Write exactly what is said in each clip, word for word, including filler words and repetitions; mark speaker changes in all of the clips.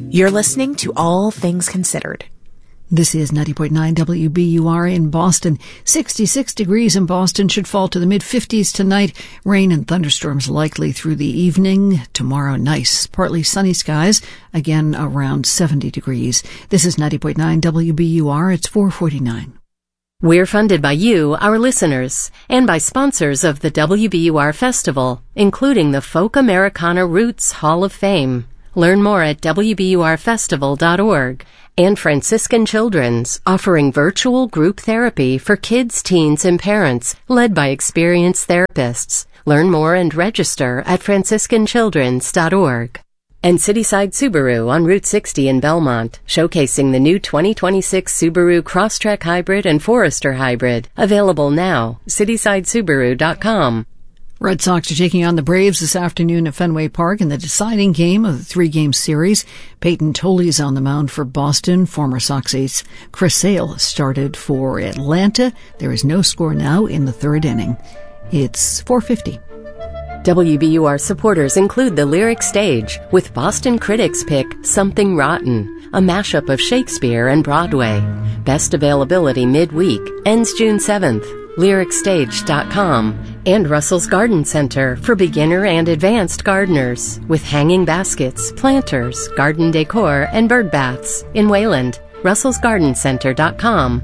Speaker 1: You're listening to All Things Considered.
Speaker 2: This is ninety point nine W B U R in Boston. sixty-six degrees in Boston, should fall to the mid-fifties tonight. Rain and thunderstorms likely through the evening. Tomorrow, nice, partly sunny skies. Again, around seventy degrees. This is ninety point nine W B U R. It's four forty-nine.
Speaker 3: We're funded by you, our listeners, and by sponsors of the W B U R Festival, including the Folk Americana Roots Hall of Fame. Learn more at W B U R festival dot org. And Franciscan Children's, offering virtual group therapy for kids, teens, and parents, led by experienced therapists. Learn more and register at franciscan childrens dot org. And Cityside Subaru on Route sixty in Belmont, showcasing the new twenty twenty-six Subaru Crosstrek Hybrid and Forester Hybrid. Available now, cityside subaru dot com.
Speaker 2: Red Sox are taking on the Braves this afternoon at Fenway Park in the deciding game of the three-game series. Peyton Toley's on the mound for Boston. Former Sox ace Chris Sale started for Atlanta. There is no score now in the third inning. It's four fifty.
Speaker 3: W B U R supporters include the Lyric Stage, with Boston critics pick Something Rotten, a mashup of Shakespeare and Broadway. Best availability midweek, ends June seventh. lyric stage dot com. And Russell's Garden Center for beginner and advanced gardeners, with hanging baskets, planters, garden decor, and bird baths in Wayland. russells garden center dot com.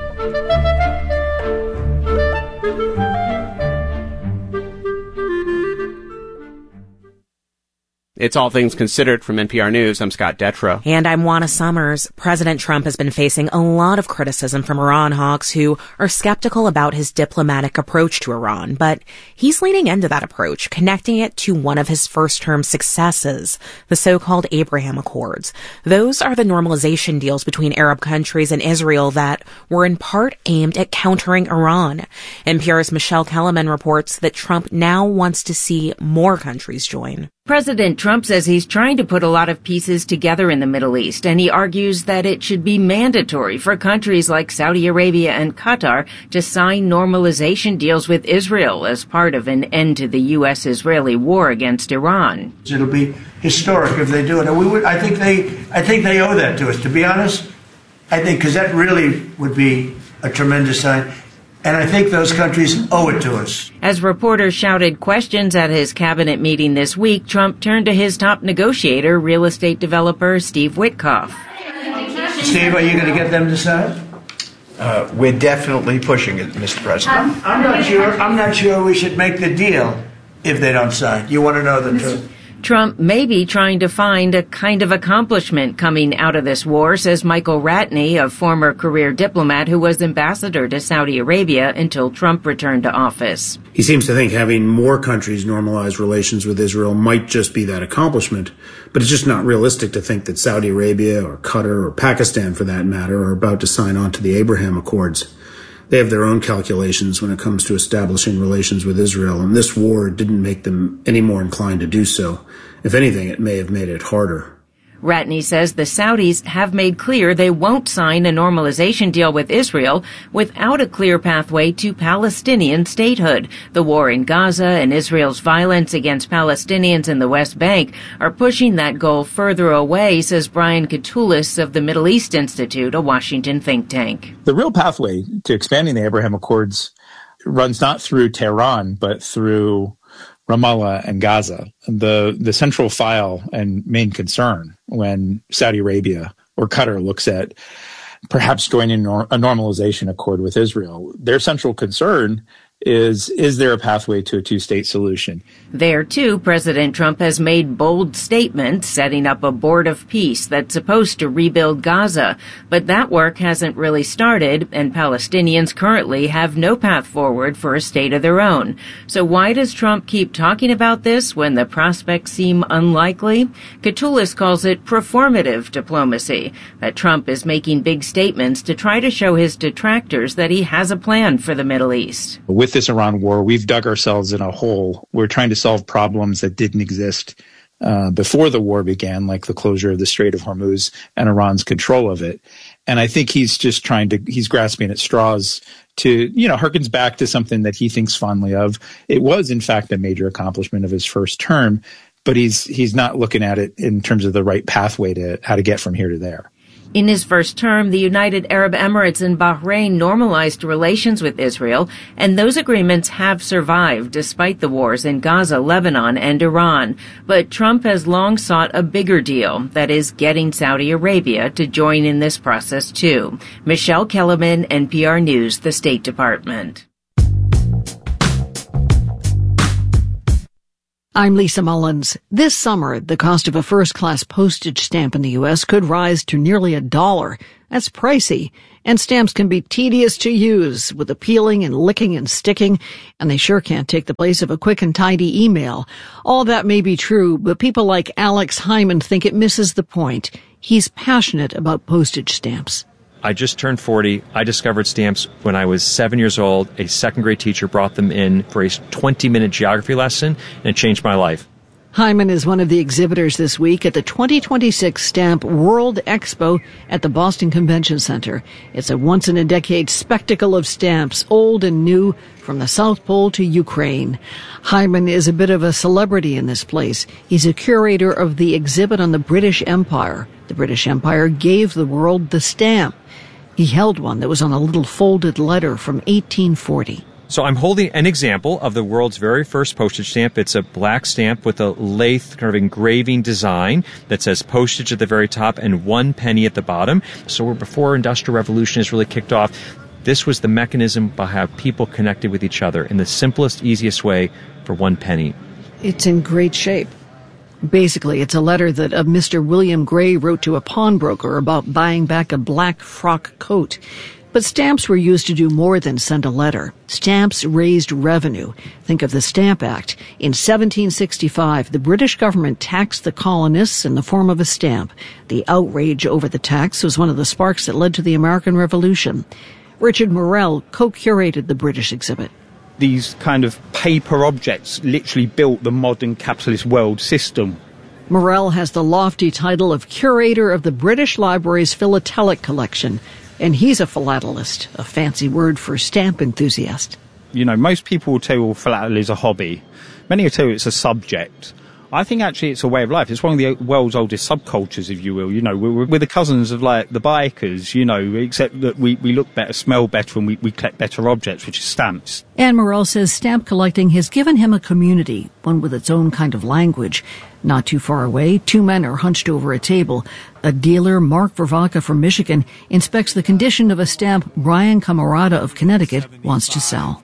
Speaker 4: It's All Things Considered from N P R News. I'm Scott Detrow.
Speaker 1: And I'm Juana Summers. President Trump has been facing a lot of criticism from Iran hawks who are skeptical about his diplomatic approach to Iran. But he's leaning into that approach, connecting it to one of his first-term successes, the so-called Abraham Accords. Those are the normalization deals between Arab countries and Israel that were in part aimed at countering Iran. N P R's Michelle Kellerman reports that Trump now wants to see more countries join.
Speaker 5: President Trump says he's trying to put a lot of pieces together in the Middle East, and he argues that it should be mandatory for countries like Saudi Arabia and Qatar to sign normalization deals with Israel as part of an end to the U S-Israeli war against Iran.
Speaker 6: It'll be historic if they do it. And we would, I think they, I think they owe that to us. To be honest, I think because that really would be a tremendous sign. And I think those countries owe it to us.
Speaker 5: As reporters shouted questions at his cabinet meeting this week, Trump turned to his top negotiator, real estate developer Steve Witkoff.
Speaker 6: Steve, are you going to get them to sign?
Speaker 7: Uh, we're definitely pushing it, Mister President.
Speaker 6: I'm, I'm not sure. I'm not sure we should make the deal if they don't sign. You want to know the truth?
Speaker 5: Trump may be trying to find a kind of accomplishment coming out of this war, says Michael Ratney, a former career diplomat who was ambassador to Saudi Arabia until Trump returned to office.
Speaker 8: He seems to think having more countries normalize relations with Israel might just be that accomplishment, but it's just not realistic to think that Saudi Arabia or Qatar or Pakistan, for that matter, are about to sign on to the Abraham Accords. They have their own calculations when it comes to establishing relations with Israel, and this war didn't make them any more inclined to do so. If anything, it may have made it harder.
Speaker 5: Ratney says the Saudis have made clear they won't sign a normalization deal with Israel without a clear pathway to Palestinian statehood. The war in Gaza and Israel's violence against Palestinians in the West Bank are pushing that goal further away, says Brian Katulis of the Middle East Institute, a Washington think tank.
Speaker 9: The real pathway to expanding the Abraham Accords runs not through Tehran, but through Ramallah and Gaza. The the central file and main concern when Saudi Arabia or Qatar looks at perhaps joining a normalization accord with Israel, their central concern is, is there a pathway to a two-state solution?
Speaker 5: There, too, President Trump has made bold statements setting up a board of peace that's supposed to rebuild Gaza. But that work hasn't really started, and Palestinians currently have no path forward for a state of their own. So why does Trump keep talking about this when the prospects seem unlikely? Katulis calls it performative diplomacy, that Trump is making big statements to try to show his detractors that he has a plan for the Middle East.
Speaker 9: With this Iran war, we've dug ourselves in a hole. We're trying to solve problems that didn't exist uh, before the war began, like the closure of the Strait of Hormuz and Iran's control of it. And I think he's just trying to, he's grasping at straws to, you know, harkens back to something that he thinks fondly of. It was, in fact, a major accomplishment of his first term but he's he's not looking at it in terms of the right pathway to how to get from here to there.
Speaker 5: In his first term, the United Arab Emirates and Bahrain normalized relations with Israel, and those agreements have survived despite the wars in Gaza, Lebanon, and Iran. But Trump has long sought a bigger deal, that is, getting Saudi Arabia to join in this process too. Michelle Kellerman, N P R News, the State Department.
Speaker 2: I'm Lisa Mullins. This summer, the cost of a first-class postage stamp in the U S could rise to nearly a dollar. That's pricey. And stamps can be tedious to use, with the peeling and licking and sticking, and they sure can't take the place of a quick and tidy email. All that may be true, but people like Alex Hyman think it misses the point. He's passionate about postage stamps.
Speaker 10: I just turned forty. I discovered stamps when I was seven years old. A second grade teacher brought them in for a twenty-minute geography lesson, and it changed my life.
Speaker 2: Hyman is one of the exhibitors this week at the twenty twenty-six Stamp World Expo at the Boston Convention Center. It's a once-in-a-decade spectacle of stamps, old and new, from the South Pole to Ukraine. Hyman is a bit of a celebrity in this place. He's a curator of the exhibit on the British Empire. The British Empire gave the world the stamp. He held one that was on a little folded letter from eighteen forty.
Speaker 10: So I'm holding an example of the world's very first postage stamp. It's a black stamp with a lathe kind of engraving design that says postage at the very top and one penny at the bottom. So we're before Industrial Revolution has really kicked off. This was the mechanism by how people connected with each other in the simplest, easiest way for one penny.
Speaker 2: It's in great shape. Basically, it's a letter that a Mister William Gray wrote to a pawnbroker about buying back a black frock coat. But stamps were used to do more than send a letter. Stamps raised revenue. Think of the Stamp Act. In seventeen sixty-five, the British government taxed the colonists in the form of a stamp. The outrage over the tax was one of the sparks that led to the American Revolution. Richard Morrell co-curated the British exhibit.
Speaker 11: These kind of paper objects literally built the modern capitalist world system.
Speaker 2: Morrell has the lofty title of curator of the British Library's philatelic collection, and he's a philatelist, a fancy word for stamp enthusiast.
Speaker 11: You know, most people will tell you, well, philately is a hobby. Many will tell you it's a subject. I think actually it's a way of life. It's one of the world's oldest subcultures, if you will. You know, we're, we're the cousins of, like, the bikers, you know, except that we, we look better, smell better, and we, we collect better objects, which is stamps.
Speaker 2: Anne Morrell says stamp collecting has given him a community, one with its own kind of language. Not too far away, two men are hunched over a table. A dealer, Mark Vervaca from Michigan, inspects the condition of a stamp Brian Camarada of Connecticut wants to sell.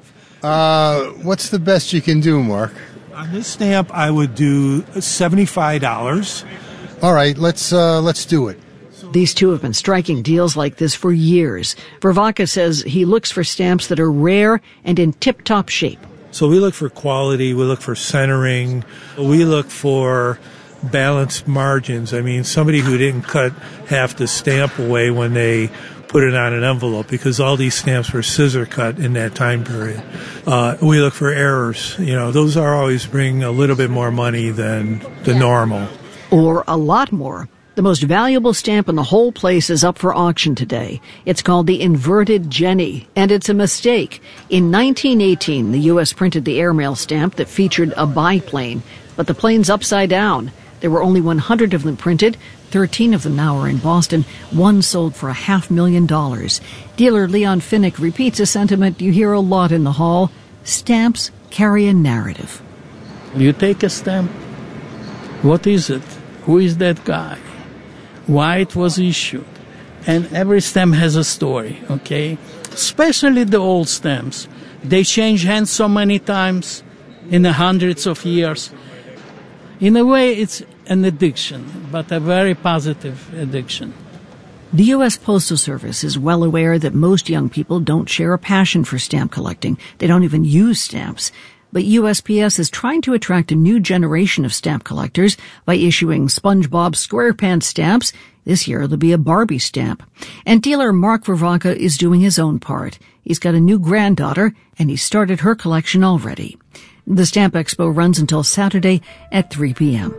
Speaker 12: Uh, what's the best you can do, Mark?
Speaker 13: On this stamp, I would do seventy-five dollars.
Speaker 12: All right, let's uh, let's do it.
Speaker 2: These two have been striking deals like this for years. Vervaca says he looks for stamps that are rare and in tip-top shape.
Speaker 13: So we look for quality, we look for centering, we look for balanced margins. I mean, somebody who didn't cut half the stamp away when they put it on an envelope, because all these stamps were scissor cut in that time period. Uh, we look for errors. You know, those are always bring a little bit more money than the normal.
Speaker 2: Or a lot more. The most valuable stamp in the whole place is up for auction today. It's called the Inverted Jenny, and it's a mistake. In nineteen eighteen, the U S printed the airmail stamp that featured a biplane, but the plane's upside down. There were only one hundred of them printed. thirteen of them now are in Boston. One sold for a half million dollars. Dealer Leon Finnick repeats a sentiment you hear a lot in the hall. Stamps carry a narrative.
Speaker 14: You take a stamp. What is it? Who is that guy? Why it was issued? And every stamp has a story, okay? Especially the old stamps. They change hands so many times in the hundreds of years. In a way, it's an addiction, but a very positive addiction.
Speaker 2: The U S Postal Service is well aware that most young people don't share a passion for stamp collecting. They don't even use stamps. But U S P S is trying to attract a new generation of stamp collectors by issuing SpongeBob SquarePants stamps. This year there'll be a Barbie stamp. And dealer Mark Vervaca is doing his own part. He's got a new granddaughter, and he started her collection already. The Stamp Expo runs until Saturday at three p.m.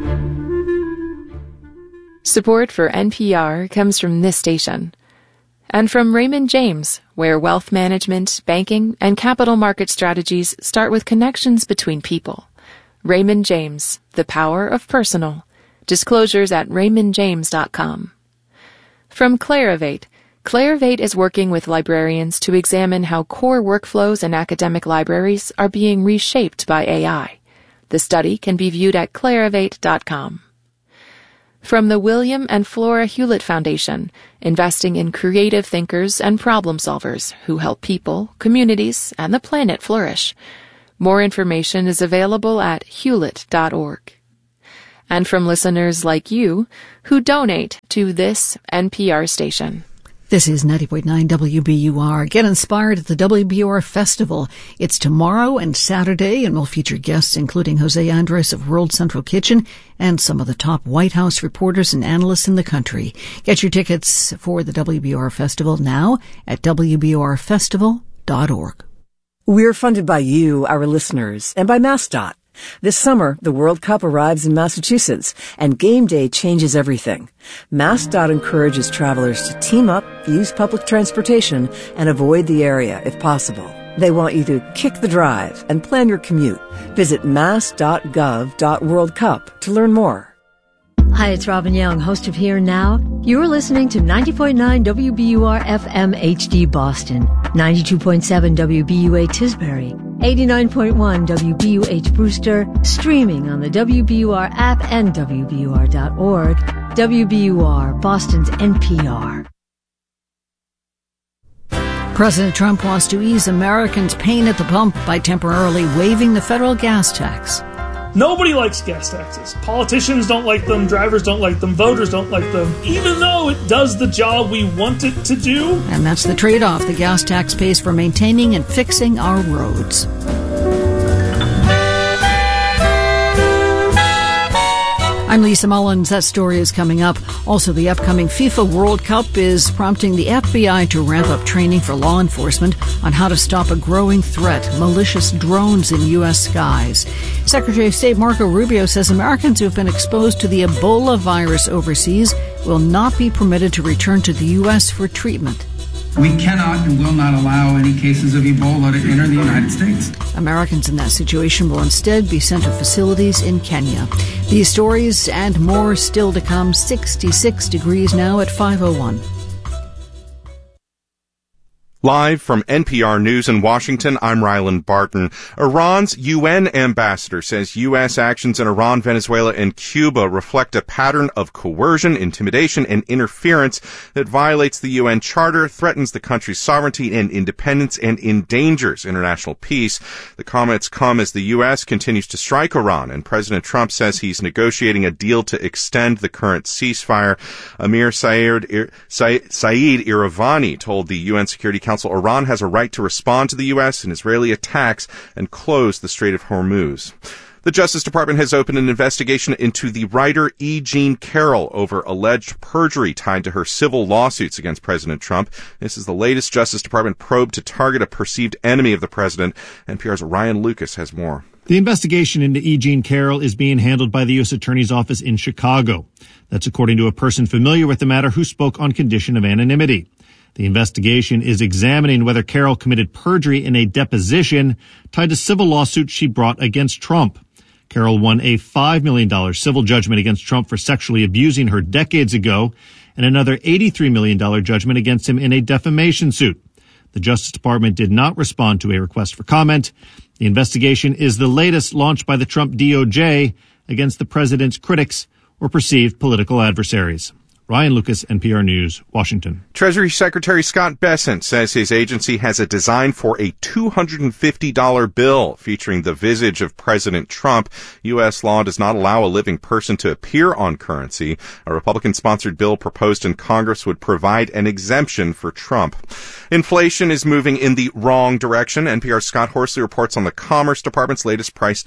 Speaker 15: Support for N P R comes from this station. And from Raymond James, where wealth management, banking, and capital market strategies start with connections between people. Raymond James, the power of personal. Disclosures at raymond james dot com. From Clarivate, Clarivate is working with librarians to examine how core workflows in academic libraries are being reshaped by A I. The study can be viewed at clarivate dot com. From the William and Flora Hewlett Foundation, investing in creative thinkers and problem solvers who help people, communities, and the planet flourish. More information is available at hewlett dot org. And from listeners like you who donate to this N P R station.
Speaker 2: This is ninety point nine W B U R. Get inspired at the W B U R Festival. It's tomorrow and Saturday, and we'll feature guests including Jose Andres of World Central Kitchen and some of the top White House reporters and analysts in the country. Get your tickets for the W B U R Festival now at w b u r festival dot org.
Speaker 16: We're funded by you, our listeners, and by MassDOT. This summer, the World Cup arrives in Massachusetts, and game day changes everything. MassDOT encourages travelers to team up, use public transportation, and avoid the area if possible. They want you to kick the drive and plan your commute. Visit mass dot gov dot world cup to learn more.
Speaker 17: Hi, it's Robin Young, host of Here Now. You're listening to ninety point nine W B U R F M H D Boston, ninety-two point seven W B U A Tisbury, eighty-nine point one W B U H Brewster, streaming on the W B U R app and W B U R dot org. W B U R, Boston's N P R.
Speaker 2: President Trump wants to ease Americans' pain at the pump by temporarily waiving the federal gas tax.
Speaker 18: Nobody likes gas taxes. Politicians don't like them, drivers don't like them, voters don't like them, even though it does the job we want it to do.
Speaker 2: And that's the trade-off the gas tax pays for maintaining and fixing our roads. I'm Lisa Mullins. That story is coming up. Also, the upcoming FIFA World Cup is prompting the F B I to ramp up training for law enforcement on how to stop a growing threat, malicious drones in U S skies. Secretary of State Marco Rubio says Americans who have been exposed to the Ebola virus overseas will not be permitted to return to the U S for treatment.
Speaker 19: We cannot and will not allow any cases of Ebola to enter the United States.
Speaker 2: Americans in that situation will instead be sent to facilities in Kenya. These stories and more still to come. sixty-six degrees now at five oh one.
Speaker 20: Live from N P R News in Washington, I'm Ryland Barton. Iran's U N ambassador says U S actions in Iran, Venezuela, and Cuba reflect a pattern of coercion, intimidation, and interference that violates the U N Charter, threatens the country's sovereignty and independence, and endangers international peace. The comments come as the U S continues to strike Iran, and President Trump says he's negotiating a deal to extend the current ceasefire. Amir Saeed, Saeed Iravani told the U N Security Council Iran has a right to respond to the U S and Israeli attacks and close the Strait of Hormuz. The Justice Department has opened an investigation into the writer E. Jean Carroll over alleged perjury tied to her civil lawsuits against President Trump. This is the latest Justice Department probe to target a perceived enemy of the president. N P R's Ryan Lucas has more.
Speaker 21: The investigation into E. Jean Carroll is being handled by the U S Attorney's Office in Chicago. That's according to a person familiar with the matter who spoke on condition of anonymity. The investigation is examining whether Carroll committed perjury in a deposition tied to civil lawsuits she brought against Trump. Carroll won a five million dollars civil judgment against Trump for sexually abusing her decades ago and another eighty-three million dollars judgment against him in a defamation suit. The Justice Department did not respond to a request for comment. The investigation is the latest launched by the Trump D O J against the president's critics or perceived political adversaries. Ryan Lucas, N P R News, Washington.
Speaker 20: Treasury Secretary Scott Bessent says his agency has a design for a two hundred fifty dollars bill featuring the visage of President Trump. U S law does not allow a living person to appear on currency. A Republican-sponsored bill proposed in Congress would provide an exemption for Trump. Inflation is moving in the wrong direction. N P R's Scott Horsley reports on the Commerce Department's latest price data.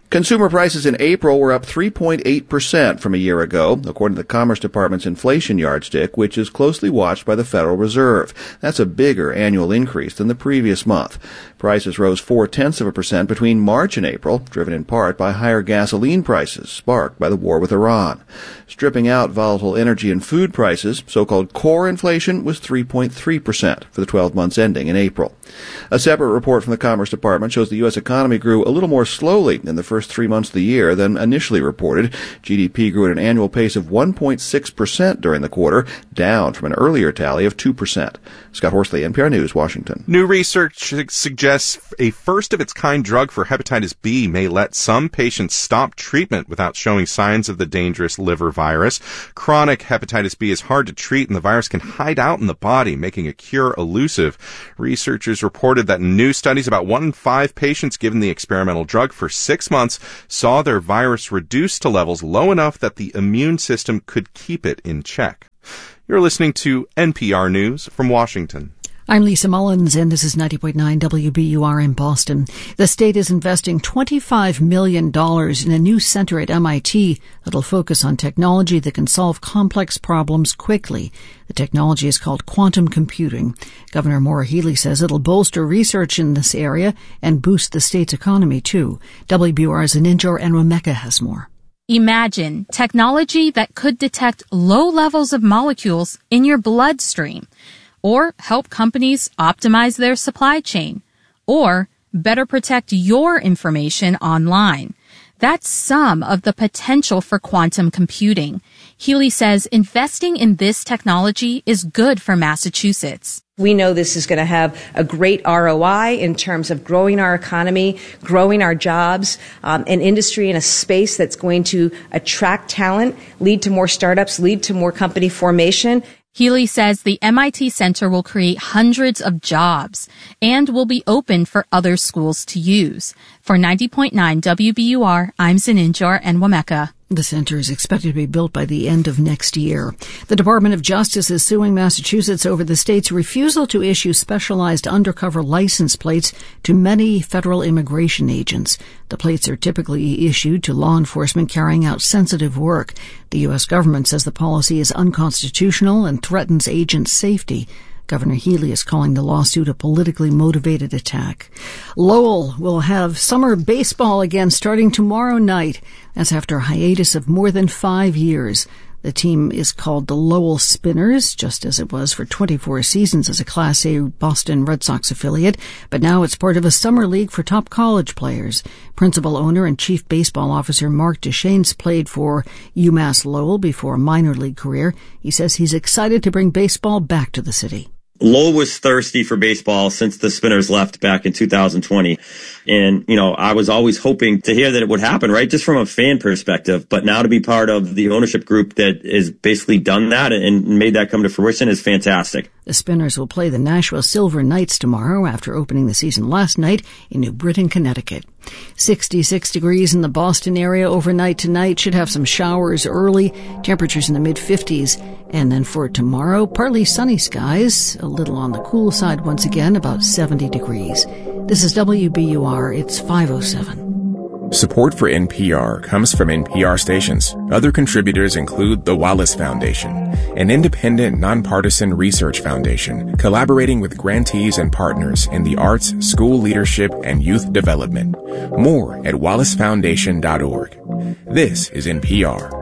Speaker 3: Consumer prices in April were up three point eight percent from a year ago, according to the Commerce Department's inflation yardstick, which is closely watched by the Federal Reserve. That's a bigger annual increase than the previous month. Prices rose four-tenths of a percent between March and April, driven in part by higher gasoline prices sparked by the war with Iran. Stripping out volatile energy and food prices, so-called core inflation was three point three percent for the twelve months ending in April. A separate report from the Commerce Department shows the U S economy grew a little more slowly in the first three months of the year than initially reported. G D P grew at an annual pace of one point six percent during the quarter, down from an earlier tally of two percent. Scott Horsley, N P R News, Washington.
Speaker 20: New research suggests a first-of-its-kind drug for hepatitis B may let some patients stop treatment without showing signs of the dangerous liver virus. Chronic hepatitis B is hard to treat, and the virus can hide out in the body, making a cure elusive. Researchers reported that in new studies, about one in five patients given the experimental drug for six months saw their virus reduced to levels low enough that the immune system could keep it in check. You're listening to N P R News from Washington.
Speaker 2: I'm Lisa Mullins, and this is ninety point nine W B U R in Boston. The state is investing twenty-five million dollars in a new center at M I T that'll focus on technology that can solve complex problems quickly. The technology is called quantum computing. Governor Maura Healey says it'll bolster research in this area and boost the state's economy, too. W B U R's Aninjor Enwemeka has more.
Speaker 22: Imagine technology that could detect low levels of molecules in your bloodstream, or help companies optimize their supply chain, or better protect your information online. That's some of the potential for quantum computing. Healey says investing in this technology is good for Massachusetts.
Speaker 23: We know this is going to have a great R O I in terms of growing our economy, growing our jobs, um, an industry in a space that's going to attract talent, lead to more startups, lead to more company formation.
Speaker 22: Healey says the M I T Center will create hundreds of jobs and will be open for other schools to use. For ninety point nine W B U R, I'm Zaninjor Enwemeka.
Speaker 2: The center is expected to be built by the end of next year. The Department of Justice is suing Massachusetts over the state's refusal to issue specialized undercover license plates to many federal immigration agents. The plates are typically issued to law enforcement carrying out sensitive work. The U S government says the policy is unconstitutional and threatens agents' safety. Governor Healey is calling the lawsuit a politically motivated attack. Lowell will have summer baseball again starting tomorrow night. That's after a hiatus of more than five years. The team is called the Lowell Spinners, just as it was for twenty-four seasons as a Class A Boston Red Sox affiliate, but now it's part of a summer league for top college players. Principal owner and chief baseball officer Mark Deschaines played for UMass Lowell before a minor league career. He says he's excited to bring baseball back to the city.
Speaker 24: Lowell was thirsty for baseball since the Spinners left back in two thousand twenty. And, you know, I was always hoping to hear that it would happen, right? Just from a fan perspective. But now to be part of the ownership group that has basically done that and made that come to fruition is fantastic.
Speaker 2: The Spinners will play the Nashua Silver Knights tomorrow after opening the season last night in New Britain, Connecticut. sixty-six degrees in the Boston area overnight tonight. Should have some showers early. Temperatures in the mid-fifties. And then for tomorrow, partly sunny skies. A little on the cool side once again, about seventy degrees. This is W B U R. It's five oh seven.
Speaker 25: Support for N P R comes from N P R stations. Other contributors include the Wallace Foundation, an independent, nonpartisan research foundation collaborating with grantees and partners in the arts, school leadership, and youth development. More at wallace foundation dot org. This is N P R.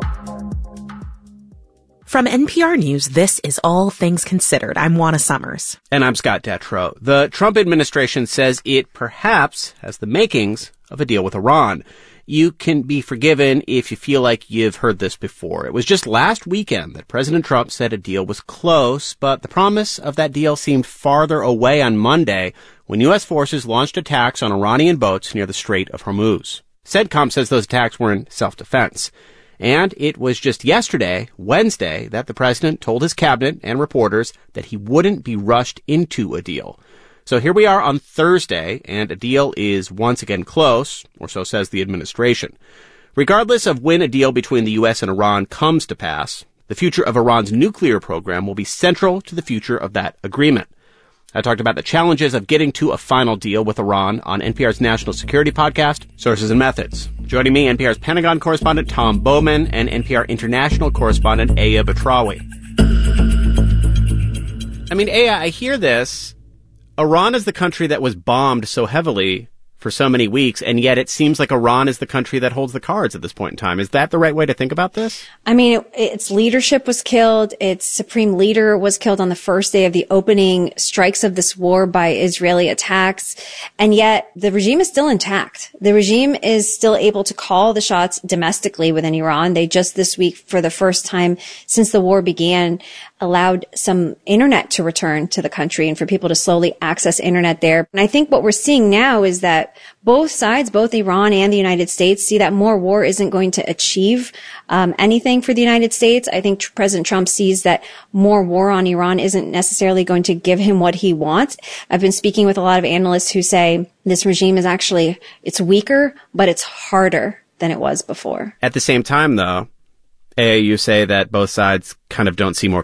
Speaker 1: From N P R News, this is All Things Considered. I'm Juana Summers.
Speaker 4: And I'm Scott Detrow. The Trump administration says it perhaps has the makings of a deal with Iran. You can be forgiven if you feel like you've heard this before. It was just last weekend that President Trump said a deal was close, but the promise of that deal seemed farther away on Monday when U S forces launched attacks on Iranian boats near the Strait of Hormuz. CENTCOM says those attacks were in self-defense. And it was just yesterday, Wednesday, that the president told his cabinet and reporters that he wouldn't be rushed into a deal. So here we are on Thursday, and a deal is once again close, or so says the administration. Regardless of when a deal between the U S and Iran comes to pass, the future of Iran's nuclear program will be central to the future of that agreement. I talked about the challenges of getting to a final deal with Iran on N P R's National Security Podcast, Sources and Methods. Joining me, N P R's Pentagon correspondent Tom Bowman and N P R international correspondent Aya Batrawi. I mean, Aya, I hear this. Iran is the country that was bombed so heavily for so many weeks, and yet it seems like Iran is the country that holds the cards at this point in time. Is that the right way to think about this?
Speaker 5: I mean, it, its leadership was killed. Its supreme leader was killed on the first day of the opening strikes of this war by Israeli attacks. And yet the regime is still intact. The regime is still able to call the shots domestically within Iran. They just this week, for the first time since the war began, allowed some internet to return to the country and for people to slowly access internet there. And I think what we're seeing now is that both sides, both Iran and the United States, see that more war isn't going to achieve um, anything for the United States. I think President Trump sees that more war on Iran isn't necessarily going to give him what he wants. I've been speaking with a lot of analysts who say this regime is actually, it's weaker, but it's harder than it was before.
Speaker 4: At the same time, though, A, you say that both sides kind of don't see more